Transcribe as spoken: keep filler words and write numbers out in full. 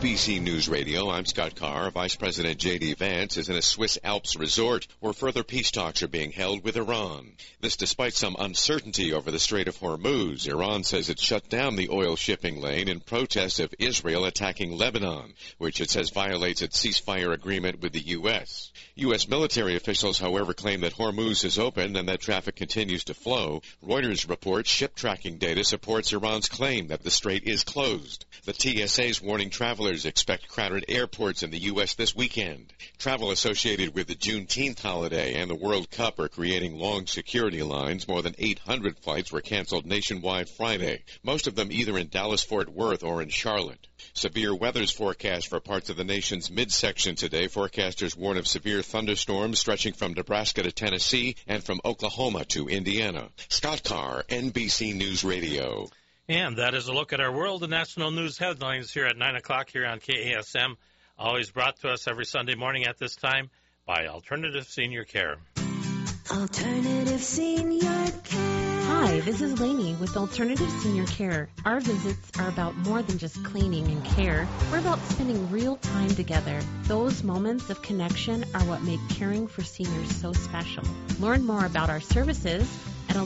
B C News Radio, I'm Scott Carr. Vice President J D. Vance is in a Swiss Alps resort where further peace talks are being held with Iran. This despite some uncertainty over the Strait of Hormuz. Iran says it shut down the oil shipping lane in protest of Israel attacking Lebanon, which it says violates its ceasefire agreement with the U S. U S military officials, however, claim that Hormuz is open and that traffic continues to flow. Reuters reports ship tracking data supports Iran's claim that the strait is closed. The T S A is warning travelers expect crowded airports in the U S this weekend. Travel associated with the Juneteenth holiday and the World Cup are creating long security lines. More than eight hundred flights were canceled nationwide Friday, most of them either in Dallas-Fort Worth or in Charlotte. Severe weather's forecast for parts of the nation's midsection today. Forecasters warn of severe thunderstorms stretching from Nebraska to Tennessee and from Oklahoma to Indiana. Scott Carr, N B C News Radio. And that is a look at our world and national news headlines here at nine o'clock here on K A S M. Always brought to us every Sunday morning at this time by Alternative Senior Care. Alternative Senior Care. Hi, this is Lainey with Alternative Senior Care. Our visits are about more than just cleaning and care. We're about spending real time together. Those moments of connection are what make caring for seniors so special. Learn more about our services